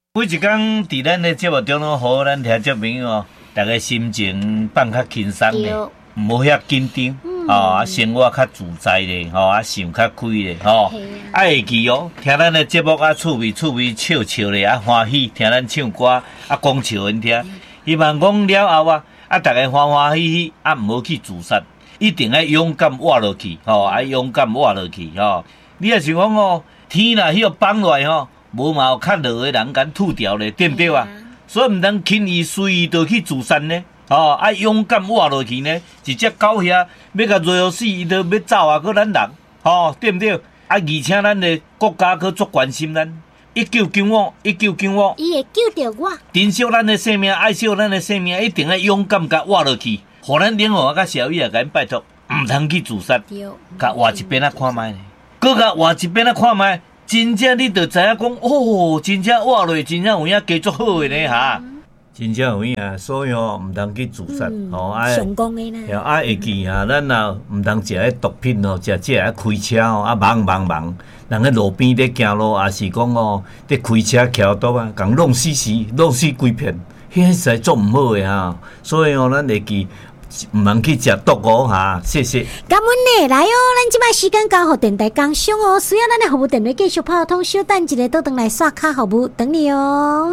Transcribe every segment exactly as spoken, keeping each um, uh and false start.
每一天伫咱的节目中拢，互咱听众朋友哦，大家心情放较轻松咧，唔好遐紧张，嗯、哦，啊，生活较自在咧，吼、哦，啊，想较开咧，吼、哦，啊，会记哦，听咱的节目啊，趣味趣味，笑笑咧，啊，欢喜，听咱唱歌，啊，讲笑因听，希望讲了后啊，啊，大家欢欢喜喜，啊，唔好去自杀，一定要勇敢活落去，吼、哦，啊，勇敢活落去，吼、哦，你也是讲哦，天若迄个放落吼。无嘛有较落的人敢吐掉咧，对不对啊？所以毋通轻易随意就去自杀呢。哦，啊勇敢活落去呢，一只狗遐要甲瑞死，伊都要走啊，搁咱人，哦，对不对？啊，而且咱的国家搁足关心咱，一救救我，一救救我， 伊会救着我。 珍惜咱的生命，爱惜咱的生命，一定要勇敢甲活落去。互咱领导甲社会啊，甲因拜托，毋通去自杀，甲活一边啊看卖，搁甲活一边啊看卖。真正你就知影讲哦，真正活落，真正有影加足好的呢哈，真正有影，所以哦，毋通去自杀， 嗯、 哦，爱成功的啦， 啊会记哈，咱若毋通食迄毒品哦，食这啊开车哦，啊忙忙忙，人喺路边咧行路，也是讲哦，咧开车桥倒啊，共弄死死，弄死规片，迄实在做毋好的哈，所以哦，咱会记。唔通去食毒哦哈，谢谢。 感恩呢，来哦，咱即摆时间交互电台工商哦，需要咱的服务电话继续泡通，稍等一下，倒转来刷卡服务等你哦。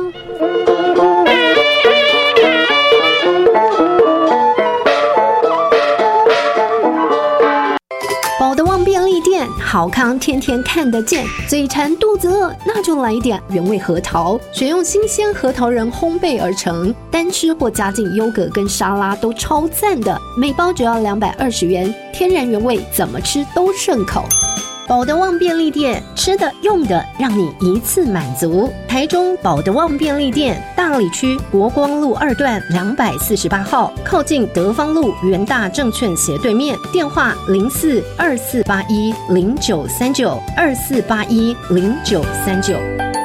保德旺便利店，好康天天看得见。嘴馋肚子饿，那就来一点原味核桃，选用新鲜核桃仁烘焙而成，单吃或加进优格跟沙拉都超赞的。每包只要两百二十元，天然原味，怎么吃都顺口。保德旺便利店，吃的用的让你一次满足。台中保德旺便利店，大里区国光路二段两百四十八号，靠近德芳路元大证券斜对面。电话零四二四八一零九三九二四八一零九三九。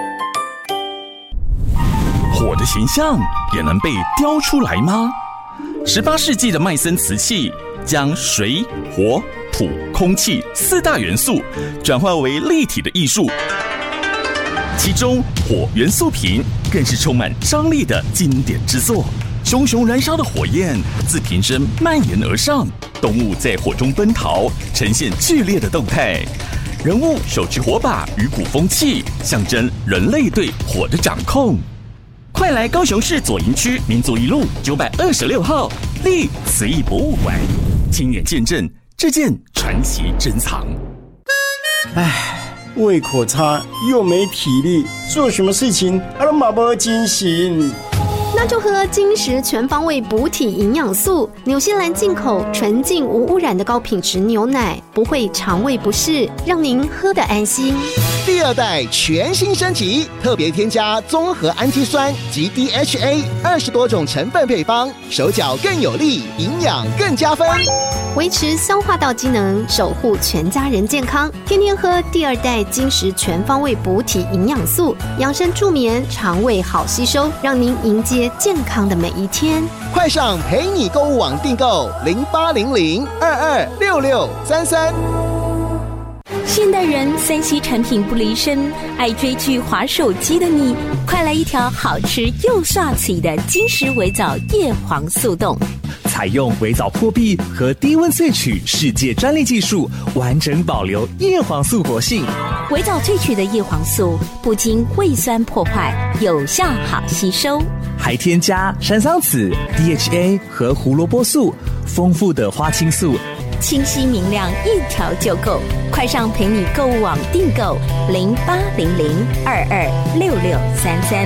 火的形象也能被雕出来吗？十八世纪的麦森瓷器将水、火、土、空气四大元素转化为立体的艺术，其中火元素瓶更是充满张力的经典之作。熊熊燃烧的火焰自瓶身蔓延而上，动物在火中奔逃，呈现剧烈的动态。人物手持火把与鼓风器，象征人类对火的掌控。快来高雄市左营区民族一路九百二十六号立瓷艺博物馆，亲眼见证这件传奇珍藏。 唉，胃口差又没体力，做什么事情都马不精神。 那就喝金石全方位补体营养素，纽西兰进口纯净无污染的高品质牛奶，不会肠胃不适，让您喝得安心。 第二代全新升级，特别添加综合氨基酸及 D H A 二十多种成分配方，手脚更有力，营养更加分， 维持消化道机能，守护全家人健康。天天喝第二代金石全方位补体营养素，养生助眠，肠胃好吸收，让您迎接健康的每一天。 快上陪你购物网订购零八零零二二六六三三。 现代人三 C 产品不离身，爱追剧滑手机的你，快来一条好吃又刷嘴的金石微藻叶黄素冻。 采用微藻破壁和低温萃取世界专利技术，完整保留叶黄素活性。 微藻萃取的叶黄素不经胃酸破坏，有效好吸收， 还添加山桑子、D H A 和胡萝卜素，丰富的花青素， 清晰明亮，一条就够。快上陪你购物网订购零八零零二二六六三三。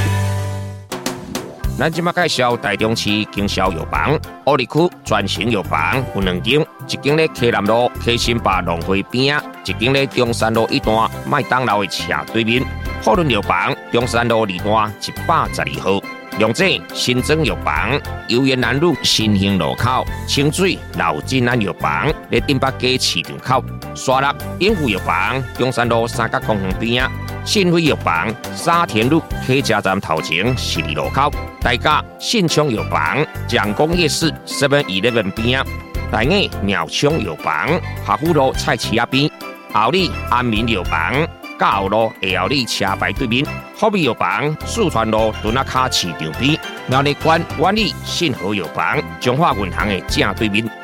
咱即马介绍台中市经销药房，乌里区全型药房有两间，一间咧溪南路溪新坝农会边啊，一间咧中山路一段麦当劳的斜对面。富润药房中山路二段一百十二号。龙井新增药房，油园南路新兴路口，清水老金安药房咧顶北街市场口，沙鹿永福药房中山路三角公园边啊，信辉药房沙田路客家站头前十二路口，大甲信昌药房蒋公夜市 seven eleven 边啊，大雅苗昌药房华富路菜市仔边，后里安民药房。 嘉后路下后里车牌对面，福美药房四川路墩仔卡市场边，苗栗县万里信和药房中华银行的正对面。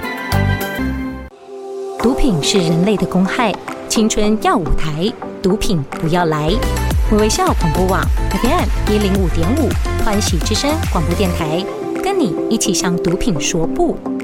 毒品是人类的公害，青春要舞台，毒品不要来。微微笑广播网 F M 一零五点五，欢喜之声广播电台，跟你一起向毒品说不。